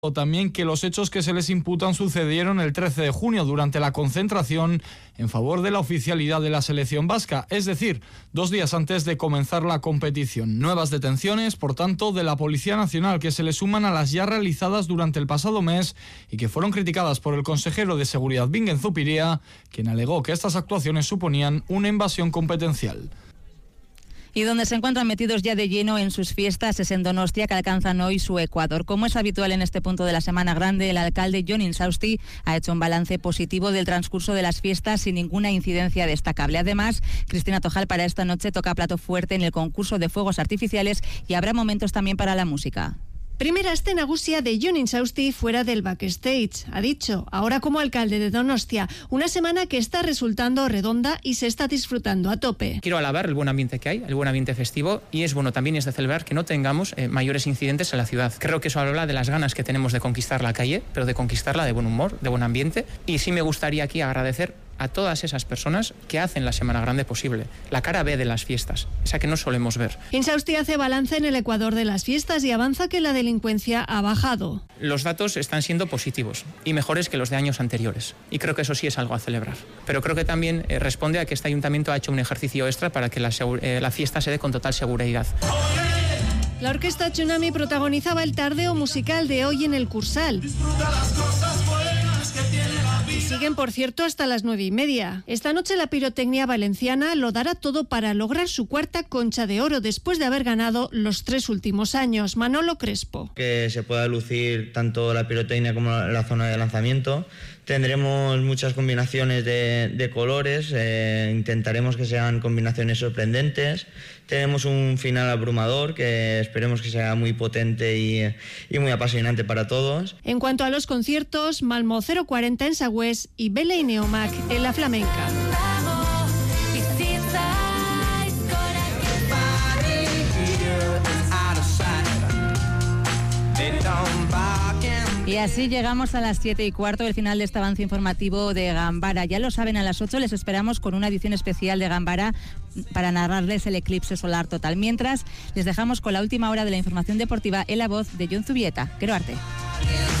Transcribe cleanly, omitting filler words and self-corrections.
O también que los hechos que se les imputan sucedieron el 13 de junio durante la concentración en favor de la oficialidad de la selección vasca, es decir, 2 días antes de comenzar la competición. Nuevas detenciones, por tanto, de la Policía Nacional que se le suman a las ya realizadas durante el pasado mes y que fueron criticadas por el consejero de Seguridad Bingen Zupiria, quien alegó que estas actuaciones suponían una invasión competencial. Y donde se encuentran metidos ya de lleno en sus fiestas es en Donostia, que alcanzan hoy su Ecuador. Como es habitual en este punto de la Semana Grande, el alcalde Jon Insausti ha hecho un balance positivo del transcurso de las fiestas sin ninguna incidencia destacable. Además, Cristina Tojal para esta noche toca plato fuerte en el concurso de fuegos artificiales y habrá momentos también para la música. Primera aste nagusia de Jon Insausti fuera del backstage. Ha dicho, ahora como alcalde de Donostia, una semana que está resultando redonda y se está disfrutando a tope. Quiero alabar el buen ambiente que hay, el buen ambiente festivo, y es bueno también es de celebrar que no tengamos mayores incidentes en la ciudad. Creo que eso habla de las ganas que tenemos de conquistar la calle, pero de conquistarla de buen humor, de buen ambiente, y sí me gustaría aquí agradecer a todas esas personas que hacen la Semana Grande posible, la cara B de las fiestas, esa que no solemos ver. Insausti hace balance en el Ecuador de las fiestas y avanza que la delincuencia ha bajado. Los datos están siendo positivos y mejores que los de años anteriores, y creo que eso sí es algo a celebrar. Pero creo que también responde a que este ayuntamiento ha hecho un ejercicio extra para que la fiesta se dé con total seguridad. La orquesta Tsunami protagonizaba el tardeo musical de hoy en el Cursal. Y siguen, por cierto, hasta las 9:30. Esta noche la pirotecnia valenciana lo dará todo para lograr su cuarta Concha de Oro después de haber ganado los 3 últimos años. Manolo Crespo. Que se pueda lucir tanto la pirotecnia como la zona de lanzamiento. Tendremos muchas combinaciones de colores, intentaremos que sean combinaciones sorprendentes. Tenemos un final abrumador que esperemos que sea muy potente y muy apasionante para todos. En cuanto a los conciertos, Malmo 040 en Sagüés y Bele y Neomac en La Flamenca. Y así llegamos a las 7:15, el final de este avance informativo de Gambara. Ya lo saben, a las 8 les esperamos con una edición especial de Gambara para narrarles el eclipse solar total. Mientras, les dejamos con la última hora de la información deportiva en la voz de Jon Zubieta. Quero arte.